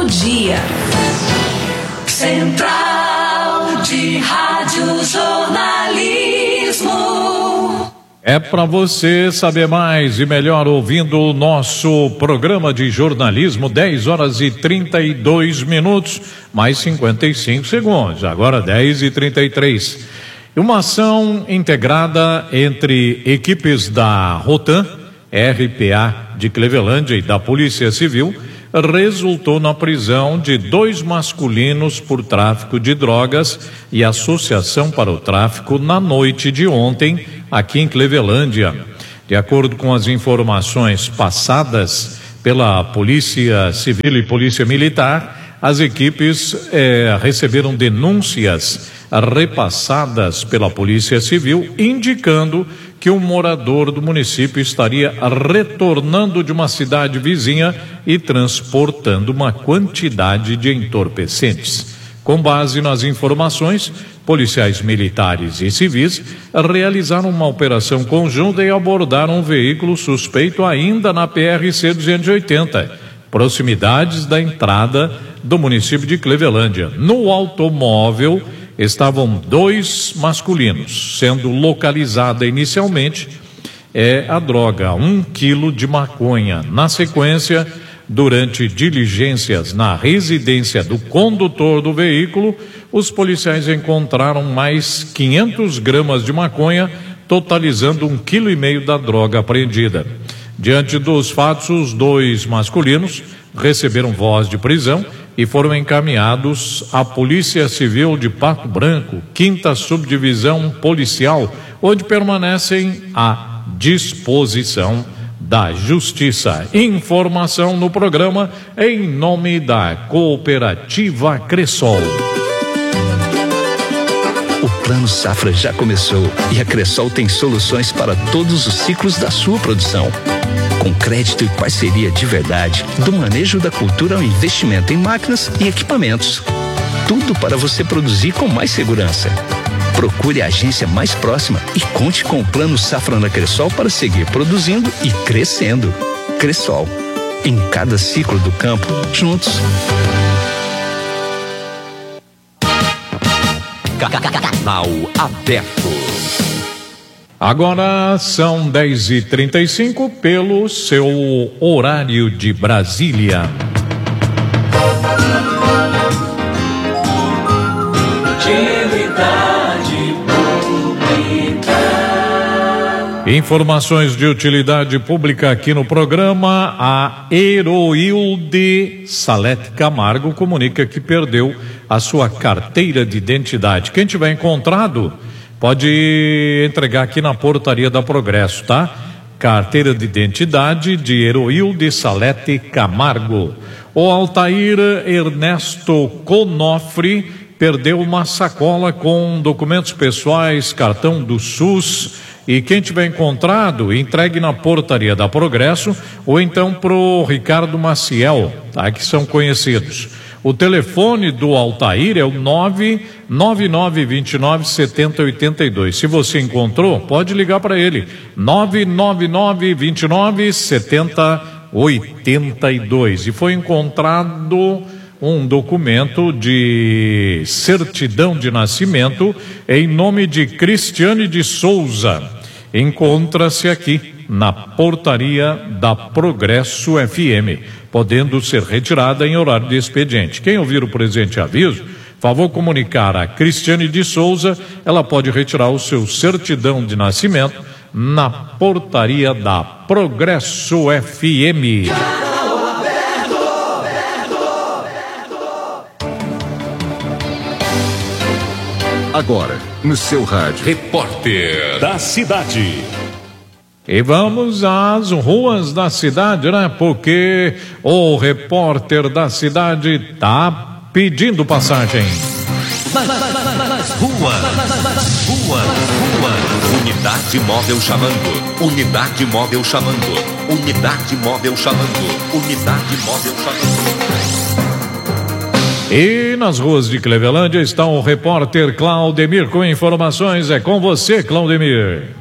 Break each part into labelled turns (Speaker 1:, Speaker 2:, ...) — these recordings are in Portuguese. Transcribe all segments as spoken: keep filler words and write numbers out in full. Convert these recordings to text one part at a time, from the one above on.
Speaker 1: do dia. Central de Rádio Jornalismo.
Speaker 2: É para você saber mais e melhor ouvindo o nosso programa de jornalismo, dez horas e trinta e dois minutos, mais cinquenta e cinco segundos, agora dez e trinta e três. Uma ação integrada entre equipes da Rotan, R P A de Clevelândia e da Polícia Civil resultou na prisão de dois masculinos por tráfico de drogas e associação para o tráfico na noite de ontem aqui em Clevelândia. De acordo com as informações passadas pela Polícia Civil e Polícia Militar, as equipes eh, receberam denúncias repassadas pela Polícia Civil indicando que um morador do município estaria retornando de uma cidade vizinha e transportando uma quantidade de entorpecentes. Com base nas informações, policiais militares e civis realizaram uma operação conjunta e abordaram um veículo suspeito ainda na P R C duzentos e oitenta, proximidades da entrada do município de Clevelândia. No automóvel estavam dois masculinos, sendo localizada inicialmente é a droga, um quilo de maconha. Na sequência, durante diligências na residência do condutor do veículo, os policiais encontraram mais quinhentas gramas de maconha, totalizando um quilo e meio da droga apreendida. Diante dos fatos, os dois masculinos receberam voz de prisão e foram encaminhados à Polícia Civil de Pato Branco, quinta subdivisão policial, onde permanecem à disposição da Justiça. Informação no programa em nome da Cooperativa Cressol.
Speaker 3: O Plano Safra já começou e a Cressol tem soluções para todos os ciclos da sua produção. Com crédito e parceria de verdade, do manejo da cultura ao investimento em máquinas e equipamentos. Tudo para você produzir com mais segurança. Procure a agência mais próxima e conte com o Plano Safra na Cressol para seguir produzindo e crescendo. Cressol, em cada ciclo do campo, juntos.
Speaker 4: Canal aberto.
Speaker 2: Agora são dez e trinta e cinco pelo seu horário de Brasília.
Speaker 1: Utilidade pública.
Speaker 2: Informações de utilidade pública aqui no programa. A Heroilde Salete Camargo comunica que perdeu a sua carteira de identidade. Quem tiver encontrado, pode entregar aqui na portaria da Progresso, tá? Carteira de identidade de Heroilde Salete Camargo. O Altair Ernesto Conofre perdeu uma sacola com documentos pessoais, cartão do SUS. E quem tiver encontrado, entregue na portaria da Progresso ou então pro Ricardo Maciel, tá? Que são conhecidos. O telefone do Altair é o nove nove nove dois nove sete zero oito dois. Se você encontrou, pode ligar para ele. nove nove nove dois nove sete zero oito dois. E foi encontrado um documento de certidão de nascimento em nome de Cristiane de Souza. Encontra-se aqui na portaria da Progresso F M, podendo ser retirada em horário de expediente. Quem ouvir o presente aviso, favor comunicar a Cristiane de Souza, ela pode retirar o seu certidão de nascimento na portaria da Progresso F M.
Speaker 4: Agora, no seu rádio, Repórter da Cidade.
Speaker 2: E vamos às ruas da cidade, né? Porque o repórter da cidade tá pedindo passagem.
Speaker 4: Nas, nas, nas ruas, nas ruas, ruas. Unidade móvel chamando, unidade móvel chamando, unidade móvel chamando, unidade móvel chamando.
Speaker 2: E nas ruas de Clevelândia está o repórter Claudemir com informações. É com você, Claudemir.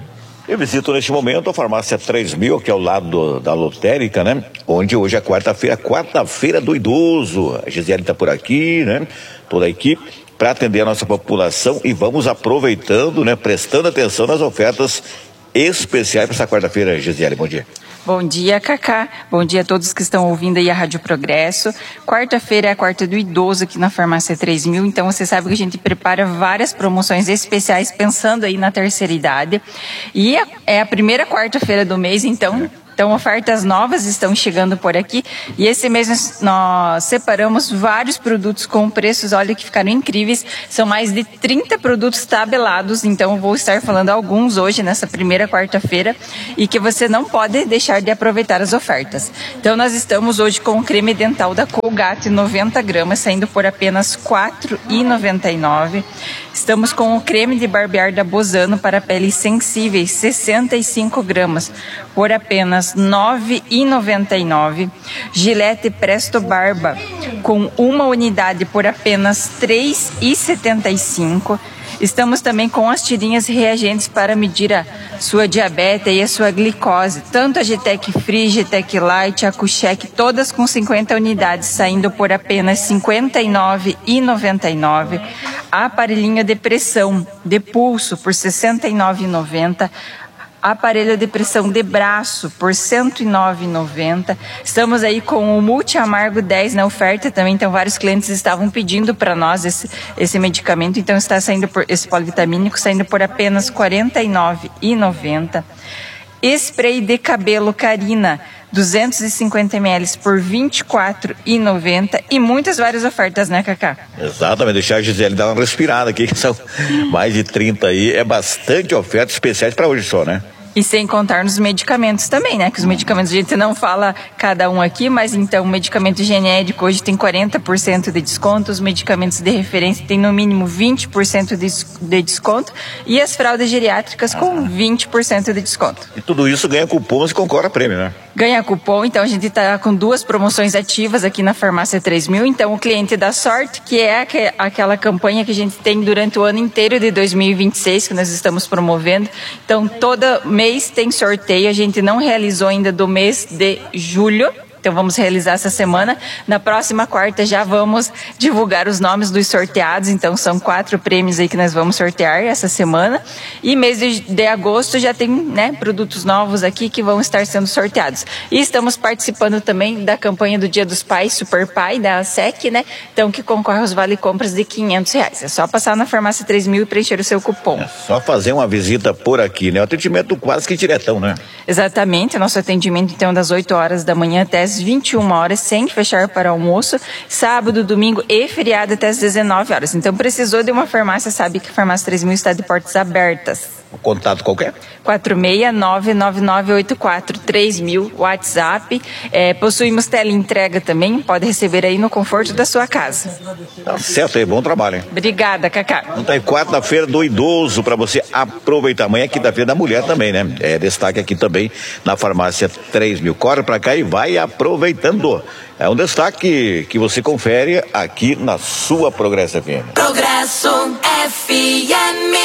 Speaker 5: Eu visito neste momento a farmácia três mil, que é ao lado do, da lotérica, né? Onde hoje é quarta-feira, quarta-feira do idoso. A Gisele está por aqui, né? Toda a equipe, para atender a nossa população, e vamos aproveitando, né? Prestando atenção nas ofertas especiais para essa quarta-feira. Gisele, bom dia.
Speaker 6: Bom dia, Cacá. Bom dia a todos que estão ouvindo aí a Rádio Progresso. Quarta-feira é a quarta do idoso aqui na farmácia três mil, então você sabe que a gente prepara várias promoções especiais pensando aí na terceira idade. E é a primeira quarta-feira do mês, então... Então, ofertas novas estão chegando por aqui, e esse mês nós separamos vários produtos com preços, olha, que ficaram incríveis. São mais de trinta produtos tabelados, então eu vou estar falando alguns hoje nessa primeira quarta-feira, e que você não pode deixar de aproveitar as ofertas. Então, nós estamos hoje com o creme dental da Colgate noventa gramas, saindo por apenas quatro reais e noventa e nove centavos. Estamos com o creme de barbear da Bozano para peles sensíveis, sessenta e cinco gramas, por apenas nove reais e noventa e nove centavos. Gillette Presto Barba, com uma unidade por apenas três reais e setenta e cinco centavos. Estamos também com as tirinhas reagentes para medir a sua diabetes e a sua glicose. Tanto a G-Tec Free, G-Tec Light, a Cucheck, todas com cinquenta unidades, saindo por apenas cinquenta e nove reais e noventa e nove centavos. A aparelhinho de pressão de pulso por sessenta e nove reais e noventa centavos. Aparelho de pressão de braço por cento e nove reais e noventa centavos. Estamos aí com o Multi Amargo dez na oferta também, então vários clientes estavam pedindo para nós esse, esse medicamento, então está saindo por esse polivitamínico, saindo por apenas quarenta e nove reais e noventa centavos. Spray de cabelo Carina, duzentos e cinquenta mililitros por vinte e quatro reais e noventa centavos, e muitas várias ofertas, né, Cacá?
Speaker 5: Exatamente, deixar a Gisele dar uma respirada aqui, que são mais de trinta aí, é bastante ofertas especiais para hoje só, né?
Speaker 6: E sem contar nos medicamentos também, né? Que os medicamentos a gente não fala cada um aqui, mas então o medicamento genérico hoje tem quarenta por cento de desconto, os medicamentos de referência tem no mínimo vinte por cento de, de desconto, e as fraldas geriátricas com vinte por cento de desconto.
Speaker 5: E tudo isso ganha cupom e concorre a prêmio, né?
Speaker 6: Ganha cupom, então a gente está com duas promoções ativas aqui na farmácia três mil, então o cliente dá sorte, que é aqu- aquela campanha que a gente tem durante o ano inteiro de dois mil e vinte e seis, que nós estamos promovendo. Então todo mês tem sorteio, a gente não realizou ainda do mês de julho, então vamos realizar essa semana. Na próxima quarta já vamos divulgar os nomes dos sorteados, então são quatro prêmios aí que nós vamos sortear essa semana. E mês de, de agosto já tem, né, produtos novos aqui que vão estar sendo sorteados. E estamos participando também da campanha do Dia dos Pais, Super Pai, da S E C, né? Então que concorre aos vale compras de quinhentos reais. É só passar na farmácia três mil e preencher o seu cupom.
Speaker 5: É só fazer uma visita por aqui, né? O atendimento quase que diretão, né?
Speaker 6: Exatamente, nosso atendimento então das oito horas da manhã até as vinte e uma horas, sem fechar para almoço, sábado, domingo e feriado até as dezenove horas. Então precisou de uma farmácia, sabe que a farmácia três mil está de portas abertas.
Speaker 5: O contato qualquer?
Speaker 6: quatro seis nove nove nove oito quatro três mil, WhatsApp. É, possuímos teleentrega também, pode receber aí no conforto da sua casa.
Speaker 5: Tá certo aí, bom trabalho, hein?
Speaker 6: Obrigada, Cacá.
Speaker 5: Então é quarta-feira do idoso para você aproveitar. Amanhã é quinta-feira da mulher também, né? É destaque aqui também na farmácia três mil. Corre para cá e vai aproveitando. É um destaque que você confere aqui na sua Progresso F M.
Speaker 1: Progresso F M.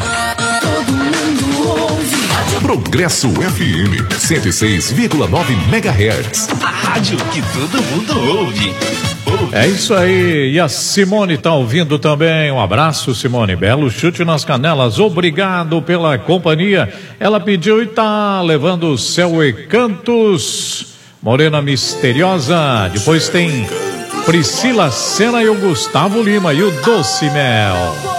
Speaker 1: Todo mundo ouve.
Speaker 7: Progresso F M, cento e seis vírgula nove megahertz.
Speaker 4: A rádio que todo mundo ouve. ouve.
Speaker 2: É isso aí, e a Simone tá ouvindo também. Um abraço, Simone, belo chute nas canelas, obrigado pela companhia. Ela pediu e tá levando Céu e Cantos, Morena Misteriosa. Depois tem Priscila Sena e o Gustavo Lima e o Doce Mel.